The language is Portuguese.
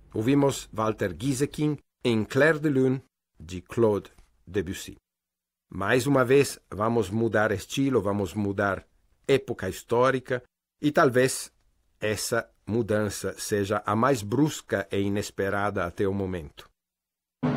Ouvimos Walter Gieseking em Clair de Lune, de Claude Debussy. Mais uma vez, vamos mudar estilo, vamos mudar época histórica e talvez essa mudança seja a mais brusca e inesperada até o momento.